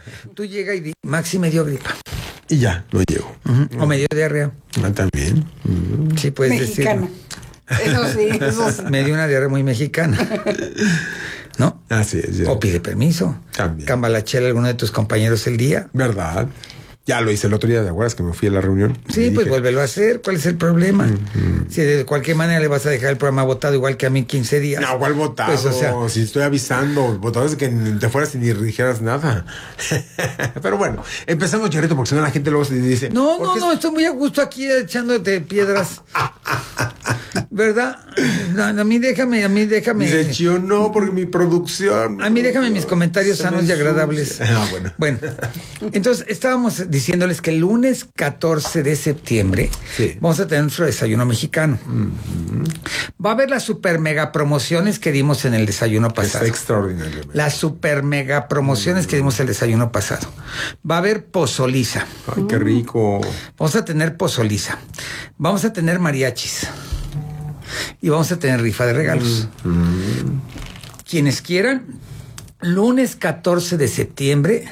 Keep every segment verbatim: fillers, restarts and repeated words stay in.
Tú llegas y di, Maxi me dio gripa. Y ya, no llego. Uh-huh. O me dio diarrea. Ah, también. Uh-huh. Sí, puedes Mexicana. decir. Eso sí, eso sí. Me dio una diarrea muy mexicana. ¿No? Así es. Ya. O pide permiso. También. Cambalachela a alguno de tus compañeros el día. ¿Verdad? Ya lo hice el otro día, ¿de acuerdas que me fui a la reunión? Sí, pues vuélvelo a hacer. ¿Cuál es el problema? Uh-huh. Si de cualquier manera le vas a dejar el programa votado igual que a mí quince días. No, ¿cuál votado? Pues, o sea, si estoy avisando, votado es que te fueras y ni dijeras nada. Pero bueno, empezamos, Charrito, porque si no la gente luego se dice... No, no, no, estoy muy a gusto aquí echándote piedras. ¿Verdad? No, a mí déjame, a mí déjame... Dice, yo no, porque mi producción... A mí déjame mis comentarios sanos y agradables. Ah, bueno. Bueno, entonces estábamos diciéndoles que el lunes catorce de septiembre sí. vamos a tener nuestro desayuno mexicano. Uh-huh. Va a haber las super mega promociones que dimos en el desayuno pasado. Es extraordinario. Las super mega promociones uh-huh. que dimos el desayuno pasado. Va a haber pozoliza. Ay, qué rico. Vamos a tener pozoliza. Vamos a tener mariachis. Y vamos a tener rifa de regalos. Uh-huh. Quienes quieran, lunes catorce de septiembre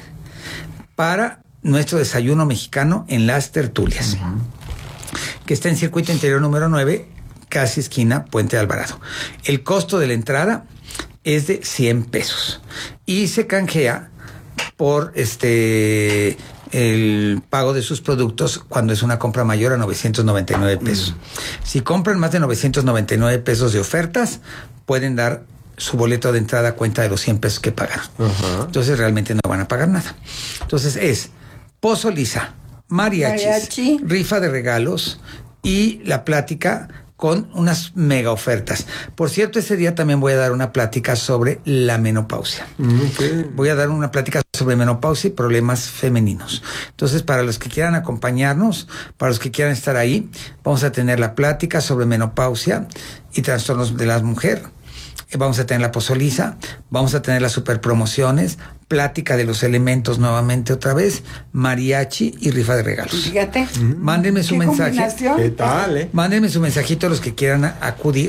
para nuestro desayuno mexicano en Las Tertulias, uh-huh. que está en Circuito Interior número nueve, casi esquina Puente de Alvarado. El costo de la entrada es de cien pesos y se canjea por este el pago de sus productos cuando es una compra mayor a novecientos noventa y nueve pesos. Uh-huh. Si compran más de novecientos noventa y nueve pesos de ofertas, pueden dar su boleto de entrada a cuenta de los cien pesos que pagaron. Uh-huh. Entonces realmente no van a pagar nada. Entonces es pozoliza, mariachis, Mariachi. rifa de regalos y la plática con unas mega ofertas. Por cierto, ese día también voy a dar una plática sobre la menopausia. Okay. Voy a dar una plática sobre menopausia y problemas femeninos. Entonces, para los que quieran acompañarnos, para los que quieran estar ahí, vamos a tener la plática sobre menopausia y trastornos de la mujer. Vamos a tener la pozoliza, vamos a tener las super promociones, plática de los elementos nuevamente otra vez, mariachi y rifa de regalos. Fíjate. Mm. Mándenme su mensaje. ¿Qué tal, eh? Mándenme su mensajito a los que quieran acudir,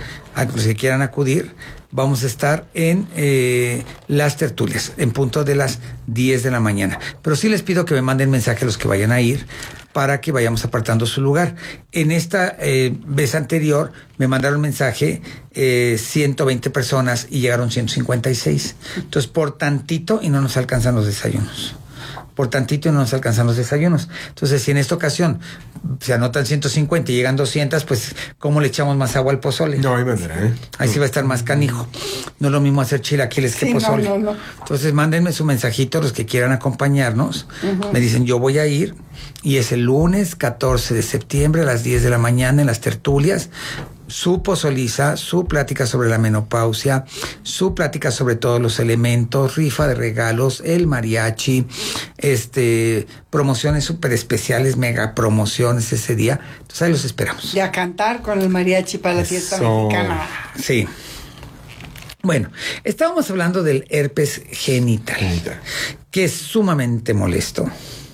a los que quieran acudir. Vamos a estar en eh, Las Tertulias, en punto de las diez de la mañana. Pero sí les pido que me manden mensaje a los que vayan a ir, para que vayamos apartando su lugar. En esta eh, vez anterior me mandaron mensaje eh, ciento veinte personas y llegaron ciento cincuenta y seis. Entonces, por tantito y no nos alcanzan los desayunos. Por tantito y no nos alcanzan los desayunos. Entonces, si en esta ocasión se anotan ciento cincuenta y llegan doscientas, pues, ¿cómo le echamos más agua al pozole? No hay manera, ¿eh? Ahí sí va a estar más canijo. No es lo mismo hacer chilaquiles sí, que pozole. No, no, no. Entonces, mándenme su mensajito los que quieran acompañarnos. Uh-huh. Me dicen, yo voy a ir. Y es el lunes catorce de septiembre a las diez de la mañana en Las Tertulias. Su pozoliza, su plática sobre la menopausia, su plática sobre todos los elementos, rifa de regalos, el mariachi, este, promociones súper especiales, mega promociones ese día. Entonces ahí los esperamos. Y a cantar con el mariachi para la fiesta Eso. mexicana. Sí. Bueno, estábamos hablando del herpes genital, genital, que es sumamente molesto.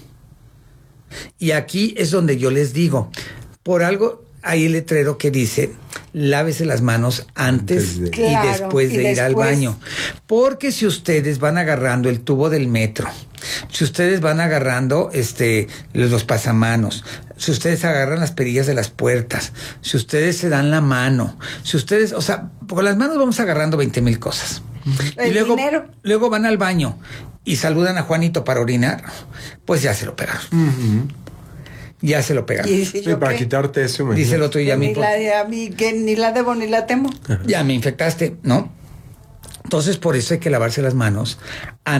Y aquí es donde yo les digo, por algo hay el letrero que dice, lávese las manos antes, antes de... y claro, después de y ir después... al baño. Porque si ustedes van agarrando el tubo del metro, si ustedes van agarrando este los, los pasamanos, si ustedes agarran las perillas de las puertas, si ustedes se dan la mano, si ustedes, o sea, con las manos vamos agarrando veinte mil cosas. El y luego, dinero. luego van al baño y saludan a Juanito para orinar, pues ya se lo pegaron. Uh-huh. Ya se lo pegaron. ¿Y sí, para qué? Quitarte eso, me dice el otro, y a mí, ni, la, a mí que ni la debo ni la temo. Ya me infectaste, ¿no? Entonces, por eso hay que lavarse las manos antes